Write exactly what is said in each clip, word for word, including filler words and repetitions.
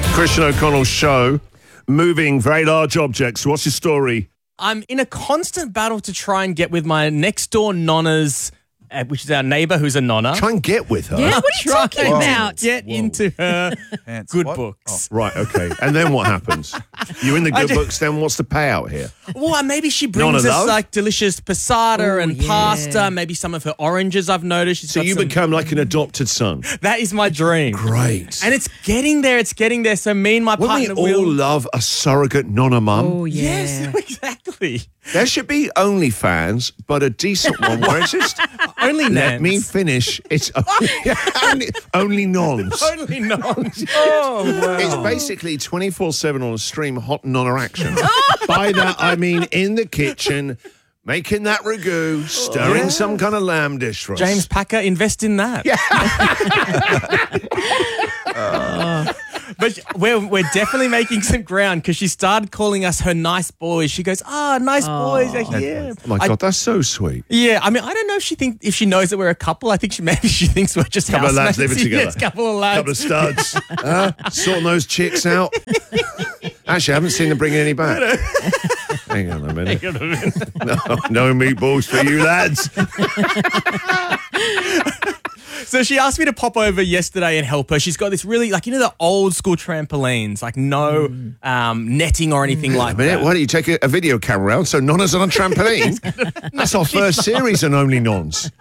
Christian O'Connell show, moving very large objects. What's your story? I'm in a constant battle to try and get with my next door nonna's, uh, which is our neighbour who's a nonna. Try and get with her. Yeah, what are you Try talking and about? Get Whoa. into her Pants, good what? books. Right, okay. And then what happens? You're in the I good ju- books, then what's the payout here? Well, maybe she brings Nonna us love? like delicious passata Ooh, and yeah. pasta, maybe some of her oranges I've noticed. She's So got you some- become like an adopted son. That is my dream. Great. And it's getting there, it's getting there. So me and my Wouldn't we partner all will... love a surrogate nonna mum? Oh, yeah. Yes, exactly. There should be OnlyFans, but a decent one where it's just... Only Let Nans. me finish. It's only, only, only nons. Only Nons. Oh, wow. It's basically twenty-four seven on a stream hot nonna action. By that, I mean in the kitchen, making that ragu, stirring Yeah. some kind of lamb dish for us. James Packer, invest in that. Yeah. But we're, we're definitely making some ground because she started calling us her nice boys. She goes, ah, nice boys are here. Oh my I- God, that's so sweet. Yeah, I mean, I don't know if she think if she knows that we're a couple. I think she maybe she thinks we're just Couple of lads housemates. living together. Yes, couple of lads. Couple of studs. uh, sorting those chicks out. Actually, I haven't seen them bringing any back. Hang on a minute. Hang on a minute. No, no meatballs for you lads. So she asked me to pop over yesterday and help her. She's got this really, like, you know, the old school trampolines, like no um, netting or anything like A minute, that. why don't you take a, a video camera around so nonnas on a trampoline? That's our first series on Only Nons.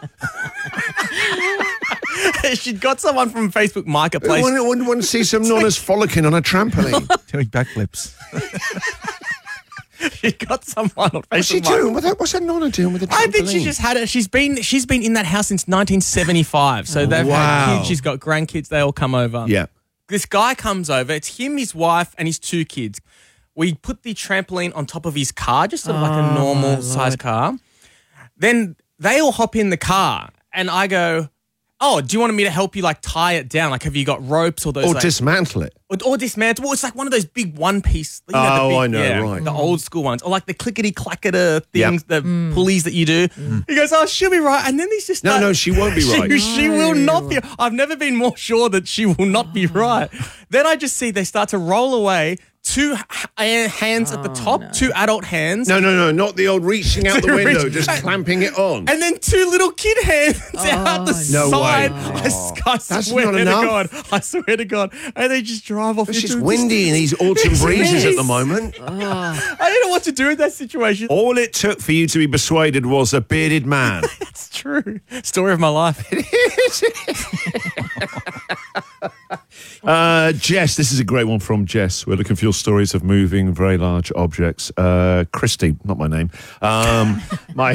She'd got someone from Facebook Who Marketplace. wouldn't, wouldn't want to see some nonnas frolicking on a trampoline? Doing backflips. She'd got someone on Facebook What's she Marketplace. doing? With that? What's that nonna doing with a trampoline? I think she just had it. She's been she's been in that house since nineteen seventy-five. So they've Wow. had kids. She's got grandkids. They all come over. Yeah. This guy comes over. It's him, his wife, and his two kids. We put the trampoline on top of his car, just sort of like a normal size car. Then they all hop in the car, and I go, "Oh, do you want me to help you like tie it down? Like, have you got ropes or those?" Or like, dismantle it. Or, or dismantle. Well, it's like one of those big one piece. You know, the Oh, big- I know, yeah, right. The old school ones. Or like the clickety clacketer things, Yep. the pulleys that you do. He goes, oh, she'll be right. And then he's just. No, start- no, she won't be She- right. She, will not be. I've never been more sure that she will not be right. Then I just see they start to roll away. Two h- hands at the top, two adult hands. No, no, no, not the old reaching out the Reach- window, just clamping it on. And then two little kid hands out the No side. way. I, s- I That's swear not to enough. God. I swear to God. And they just drive off. It's into just the windy in these autumn It breezes at the is. moment. I don't know what to do in that situation. All it took for you to be persuaded was a bearded man. It's true. Story of my life. uh, Jess, this is a great one from Jess. We're looking for your stories of moving very large objects. Uh, Christy, not my name. Um, my...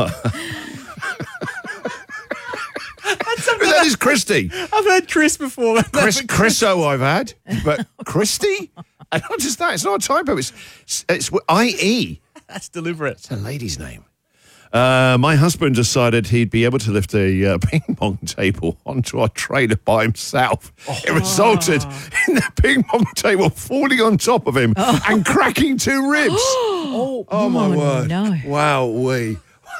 That is Christy. I've heard Chris before. Chris, Chriso I've had, but Christy? I don't understand. It's not a typo. It's, it's I E. That's deliberate. It's a lady's name. Uh, my husband decided he'd be able to lift a uh, ping pong table onto our trailer by himself. It resulted in the ping pong table falling on top of him and cracking two ribs. Oh, Oh, my word. no. Wow, we.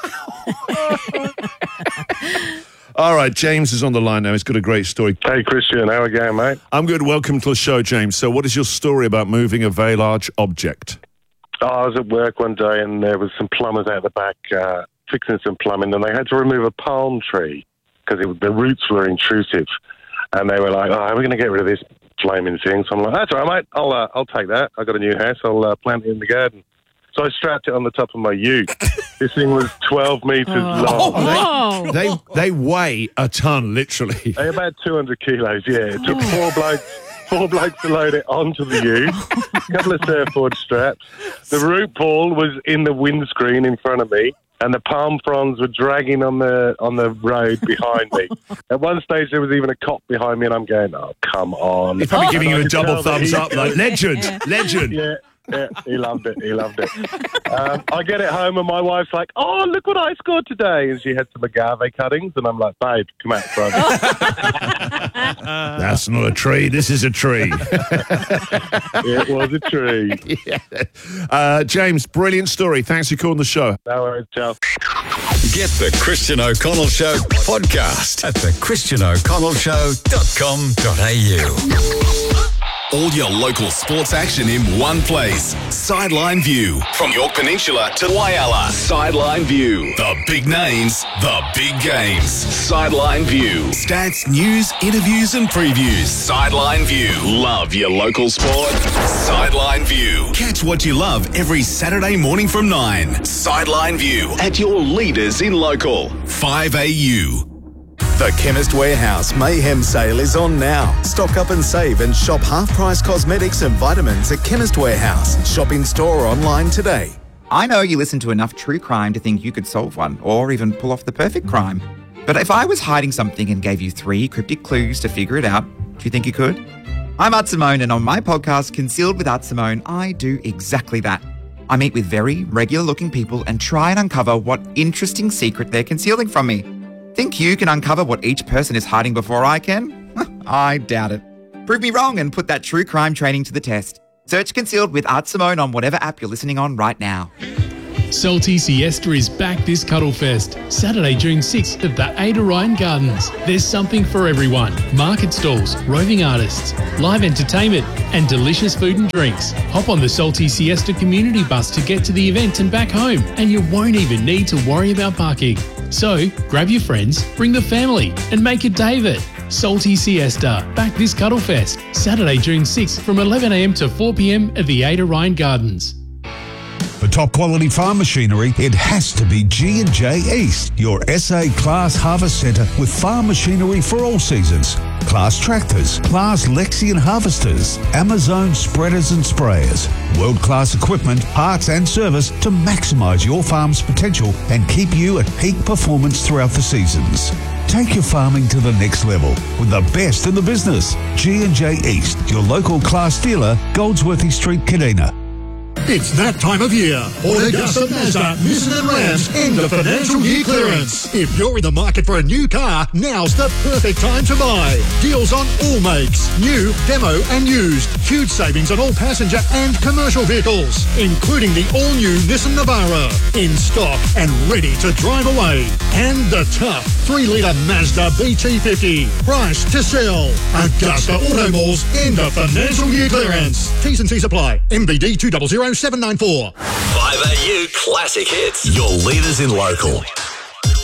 All right, James is on the line now. He's got a great story. Hey, Christian, how are you going, mate? I'm good. Welcome to the show, James. So what is your story about moving a very large object? Oh, I was at work one day and there was some plumbers out the back uh, fixing some plumbing, and they had to remove a palm tree because the roots were intrusive. And they were like, oh, how are we going to get rid of this flaming thing? So I'm like, that's all right, mate. I'll, uh, I'll take that. I've got a new house. I'll uh, plant it in the garden. So I strapped it on the top of my ute. This thing was twelve metres long. Oh. They they weigh a ton, literally. Hey, about two hundred kilos, yeah. It took four blokes, four blokes to load it onto the ute, a couple of surfboard straps. The root ball was in the windscreen in front of me, and the palm fronds were dragging on the on the road behind me. At one stage, there was even a cop behind me, and I'm going, oh, come on. He's probably giving you a And I could double tell that thumbs he- up, like legend, legend. Yeah. Yeah, he loved it. He loved it. Um, I get it home and my wife's like, "Oh, look what I scored today!" And she had some agave cuttings, and I'm like, "Babe, come out front." That's not a tree. This is a tree. It was a tree. Yeah. uh, James, brilliant story. Thanks for calling the show. No worries, ciao. Get the Christian O'Connell Show podcast at the christian o'connell show dot com dot a u. All your local sports action in one place. Sideline View. From York Peninsula to Whyalla. Sideline View. The big names, the big games. Sideline View. Stats, news, interviews and previews. Sideline View. Love your local sport? Sideline View. Catch what you love every Saturday morning from nine. Sideline View. At your leaders in local. five A U. The Chemist Warehouse Mayhem Sale is on now. Stock up and save and shop half-price cosmetics and vitamins at Chemist Warehouse. Shop in store or online today. I know you listen to enough true crime to think you could solve one or even pull off the perfect crime. But if I was hiding something and gave you three cryptic clues to figure it out, do you think you could? I'm Art Simone, and on my podcast, Concealed with Art Simone, I do exactly that. I meet with very regular-looking people and try and uncover what interesting secret they're concealing from me. Think you can uncover what each person is hiding before I can? I doubt it. Prove me wrong and put that true crime training to the test. Search Concealed with Art Simone on whatever app you're listening on right now. Salty Siesta is back this Cuddlefest, Saturday, June sixth at the Ada Ryan Gardens. There's something for everyone. Market stalls, roving artists, live entertainment and delicious food and drinks. Hop on the Salty Siesta community bus to get to the event and back home, and you won't even need to worry about parking. So, grab your friends, bring the family and make a day of it. Salty Siesta, back this Cuddlefest, Saturday, June sixth from eleven a m to four p m at the Ada Ryan Gardens. For top quality farm machinery, it has to be G and J East, your S A Class Harvest Centre with farm machinery for all seasons. Class tractors, Class Lexion harvesters, Amazon spreaders and sprayers. World-class equipment, parts and service to maximise your farm's potential and keep you at peak performance throughout the seasons. Take your farming to the next level with the best in the business. G and J East, your local Class dealer, Goldsworthy Street, Kadina. It's that time of year. Augusta Mazda, Nissan and Rams end of financial year clearance. If you're in the market for a new car, now's the perfect time to buy. Deals on all makes, new, demo and used. Huge savings on all passenger and commercial vehicles, including the all-new Nissan Navara. In stock and ready to drive away. And the tough three litre Mazda B T fifty. Price to sell. Augusta Auto Mall's end of financial year clearance. T's and C's apply. M B D two zero zero seven nine four. five A U Classic Hits. Your leaders in local.